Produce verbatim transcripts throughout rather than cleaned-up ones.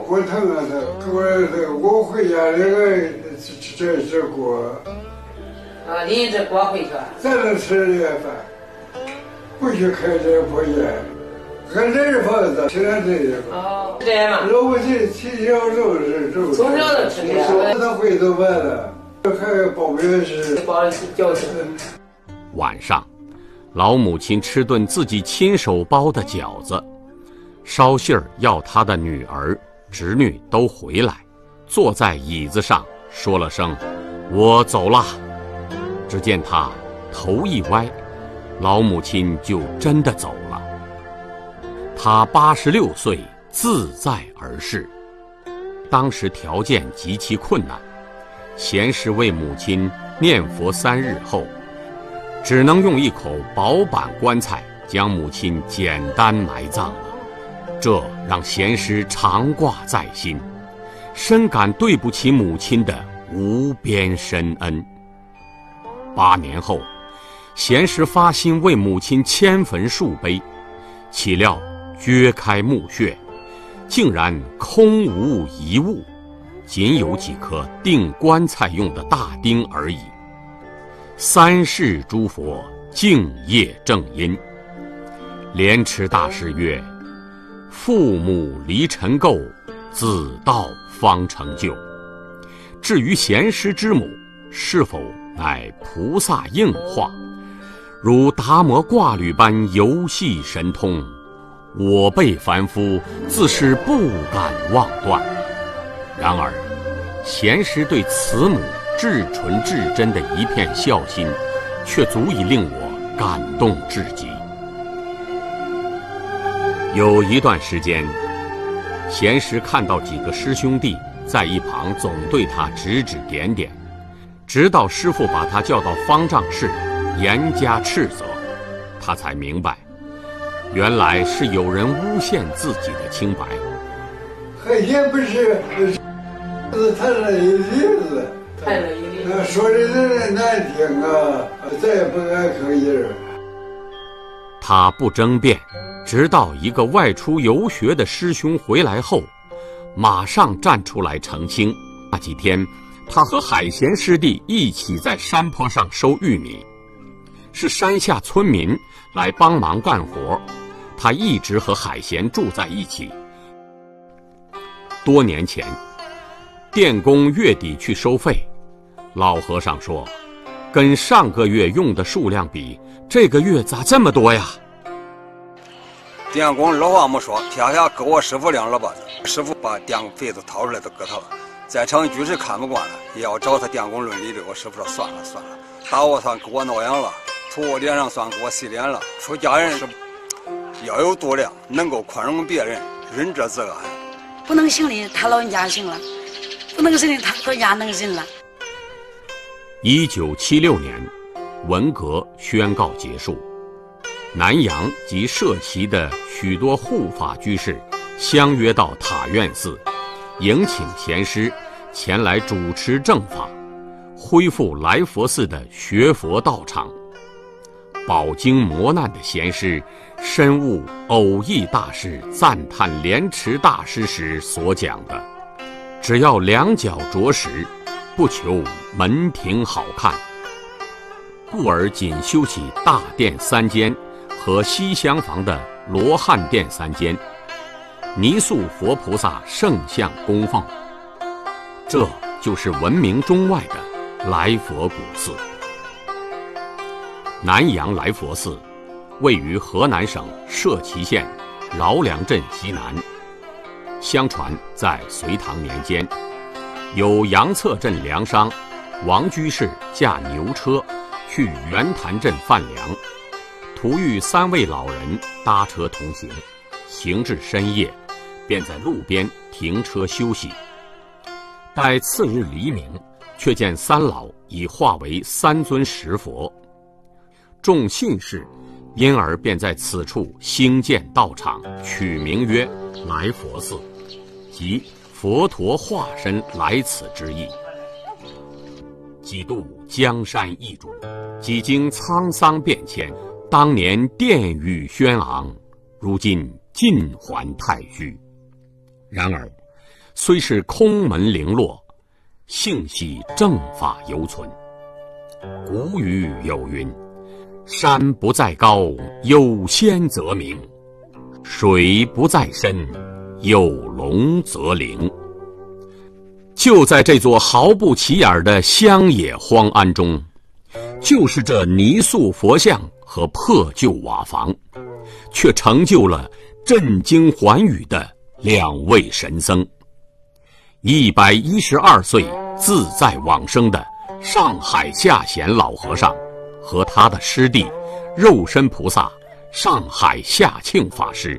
骨疼啊，他我我回家这个这这锅。 啊，拎着锅回去。 咱能吃这饭，不许开这破烟。俺这是房子，吃俺这个。 哦，这样嘛。 老百姓从小就是这。 从小就吃这个。 他回头完了，还包面是。 包饺子。 晚上，老母亲吃顿自己亲手包的饺子，捎信儿要她的女儿、侄女都回来，坐在椅子上说了声“我走了”。只见她头一歪，老母亲就真的走了。她八十六岁，自在而逝。当时条件极其困难，贤师为母亲念佛三日后，只能用一口薄板棺材将母亲简单埋葬了。这让贤师常挂在心，深感对不起母亲的无边深恩。八年后，贤师发心为母亲迁坟树碑，岂料掘开墓穴，竟然空无一物，仅有几颗钉棺材用的大钉而已。三世诸佛敬业正因，莲池大师曰：父母离尘垢，子道方成就。至于贤师之母是否乃菩萨应化，如达摩挂履般游戏神通，我辈凡夫自是不敢妄断。然而贤师对慈母至纯至真的一片孝心，却足以令我感动至极。有一段时间，贤师看到几个师兄弟在一旁总对他指指点点，直到师父把他叫到方丈室严加斥责，他才明白，原来是有人诬陷自己的清白。 海鲜不是谈了一例子， 谈了一例子， 说的人难听啊，再也不敢吭音儿。 他不争辩，直到一个外出游学的师兄回来后，马上站出来澄清。那几天，他和海贤师弟一起在山坡上收玉米，是山下村民来帮忙干活，他一直和海贤住在一起。多年前，电工月底去收费，老和尚说，跟上个月用的数量比，这个月咋这么多呀？ 电工二话没说，撇下给我师傅两耳巴子，师傅把电费子掏出来都给他了。在场居士看不惯了，也要找他电工论理的。我师傅说算了算了，打我算给我挠痒了，吐我脸上算给我洗脸了。出家人是要有度量，能够宽容别人，仁者自安。 不能行的他老人家行了，不能行的他老人家能行了。 一九七六年，文革宣告结束，南洋及社旗的许多护法居士相约到塔院寺，迎请贤师前来主持正法，恢复来佛寺的学佛道场。饱经磨难的贤师深悟偶益大师赞叹莲池大师时所讲的，只要两脚着实，不求门庭好看，故而仅修起大殿三间和西厢房的罗汉殿三间，泥塑佛菩萨圣像供奉。这就是闻名中外的来佛古寺。南洋来佛寺位于河南省社旗县劳良镇西南。相传在隋唐年间，有杨策镇粮商王居士驾牛车去袁潭镇贩粮，途遇三位老人搭车同行，行至深夜，便在路边停车休息。待次日黎明，却见三老已化为三尊石佛。众信士因而便在此处兴建道场，取名曰来佛寺，即佛陀化身来此之意。几度江山易主，几经沧桑变迁，当年殿宇轩昂，如今尽还太虚。然而虽是空门零落，幸系正法犹存。古语有云：山不在高，有仙则名；水不在深，有龙则灵。就在这座毫不起眼的乡野荒庵中，就是这泥塑佛像和破旧瓦房，却成就了震惊寰宇的两位神僧。一百一十二岁自在往生的上海下贤老和尚和他的师弟肉身菩萨上海下庆法师。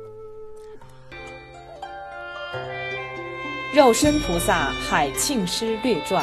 肉身菩萨海庆师略传。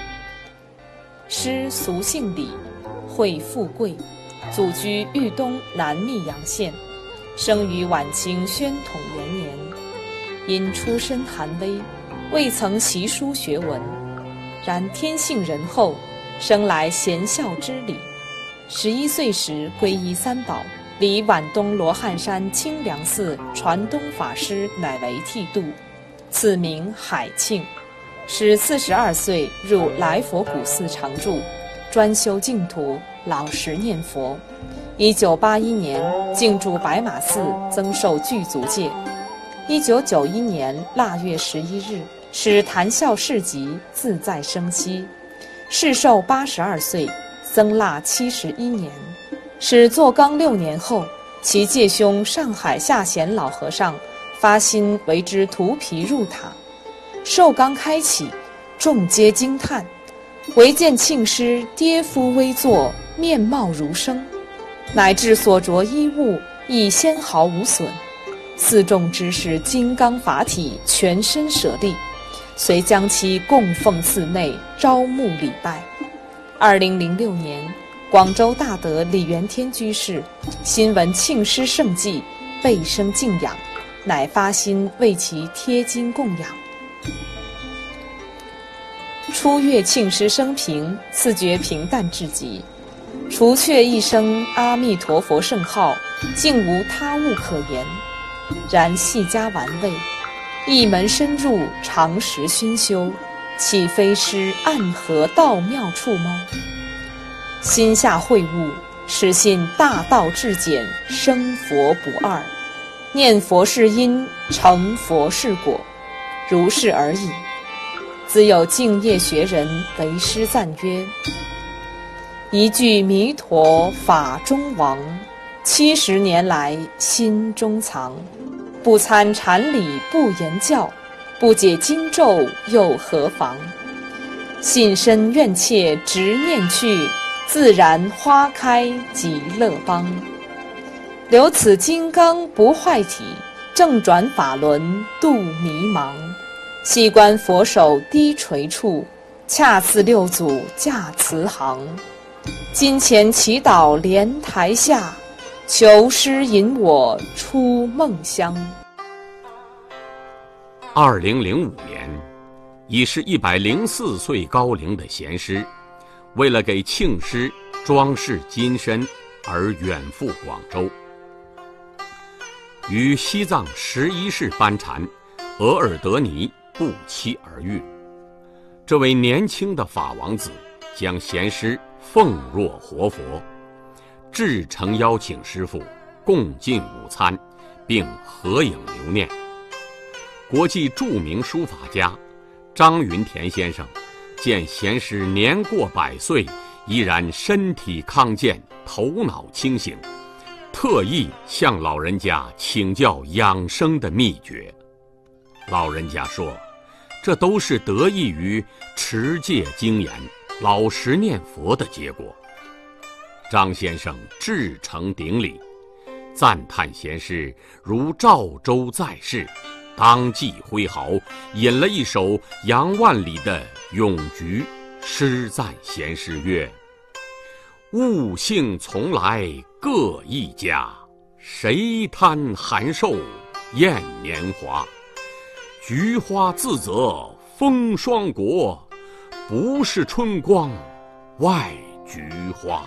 师俗姓李，讳富贵，祖居豫东南密阳县，生于晚清宣统元年。因出身寒微，未曾习书学文，然天性仁厚，生来贤孝之理。十一岁时皈依三宝，离皖东罗汉山清凉寺传东法师乃为剃度，此名海庆。使四十二岁入来佛古寺常住，专修净土，老实念佛。一九八一年进驻白马寺，增受具足戒。一九九一年腊月十一日，使谈笑市集，自在生息。世寿八十二岁，僧腊七十一年。使做纲六年后，其介兄上海下贤老和尚发心为之涂皮入塔。寿纲开启，众皆惊叹，唯见庆师跌夫微坐，面貌如生，乃至所着衣物亦纤毫无损。四众知识金刚法体，全身舍利，遂将其供奉寺内，招募礼拜。二零零六年，广州大德李元天居士新闻庆师圣迹，倍生敬仰，乃发心为其贴金供养。初阅庆师生平，自觉平淡至极，除却一声阿弥陀佛圣号，竟无他物可言。然细加玩味，一门深入，常识熏修，岂非师暗合道妙处吗？心下会悟，始信大道至简，生佛不二，念佛是因，成佛是果，如是而已。自有敬业学人为师赞曰：一句弥陀法中王，七十年来心中藏。不参禅理不言教，不解经咒又何妨？信身愿切直念去，自然花开极乐邦。留此金刚不坏体，正转法轮度迷茫。细观佛手低垂处，恰似六祖驾慈航。金钱祈祷莲台下，求师引我出梦乡。 二零零五年，已是一百零四岁高龄的贤师，为了给庆师装饰金身而远赴广州，与西藏十一世班禅额尔德尼不期而遇。这位年轻的法王子将贤师奉若活佛，至诚邀请师父共进午餐，并合影留念。国际著名书法家张云田先生见贤师年过百岁，依然身体康健，头脑清醒，特意向老人家请教养生的秘诀。老人家说，这都是得益于持戒精严、老实念佛的结果。张先生至诚顶礼，赞叹贤师如赵州在世，当即挥毫引了一首杨万里的《咏菊》，诗赞贤师曰：物性从来各一家，谁贪寒瘦厌年华？菊花自则风霜国，不是春光外菊花。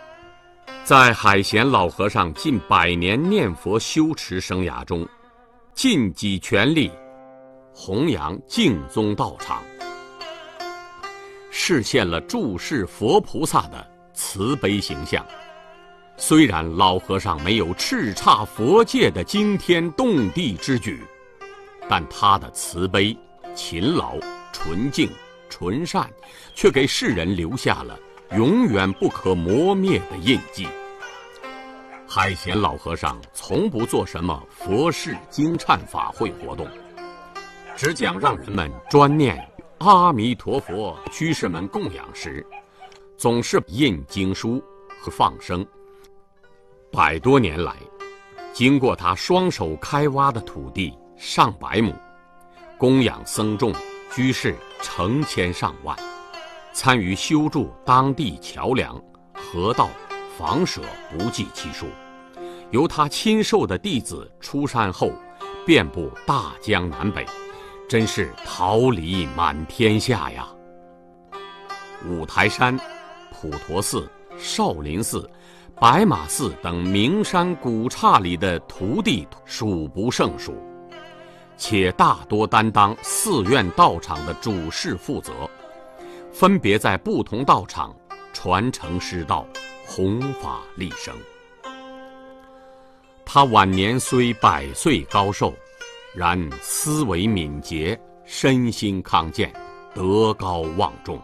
在海贤老和尚近百年念佛修持生涯中， 尽己全力弘扬净宗道场，实现了注释佛菩萨的慈悲形象。虽然老和尚没有叱咤佛界的惊天动地之举，但他的慈悲、勤劳、纯净、纯善，却给世人留下了永远不可磨灭的印记。海贤老和尚从不做什么佛事经忏法会活动，只讲让人们专念阿弥陀佛，居士们供养时，总是印经书和放生。百多年来，经过他双手开挖的土地上百亩，供养僧众居士成千上万，参与修筑当地桥梁、河道、房舍不计其数。由他亲授的弟子出山后，遍布大江南北，真是桃李满天下呀！五台山、普陀寺、少林寺、白马寺等名山古刹里的徒弟数不胜数，且大多担当寺院道场的主事负责，分别在不同道场传承师道，弘法利生。他晚年虽百岁高寿，然思维敏捷，身心康健，德高望重。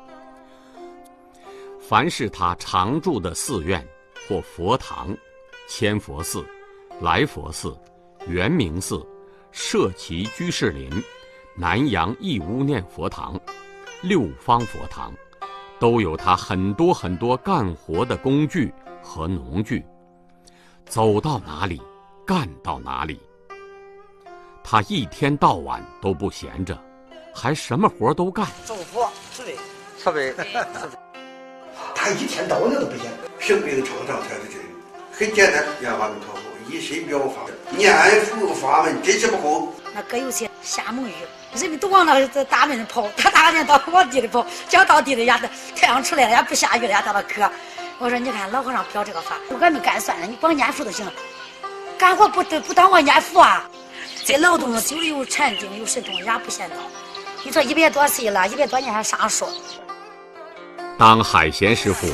凡是他常住的寺院或佛堂，千佛寺、来佛寺、圆明寺、社稷居士林、南阳义乌念佛堂、六方佛堂，都有他很多很多干活的工具和农具，走到哪里干到哪里。他一天到晚都不闲着，还什么活都干。 政府是的，设备， 他一天到晚都不闲。平辈的创造才是真，很简单，念法门靠后，以身表法，念佛法门真是不够。 那搁有些瞎蒙语，人们都往那个大门跑，他大年到往地里跑，讲到地里呀，太阳出来了也不下雨了呀，到那渴。我说你看老和尚表这个法，俺们干算了，你光念佛就行了，干活不不当我念佛啊。这劳动久了有禅定有神通，也不嫌早。你说一百多岁了，一百多年还上树。 当海贤师傅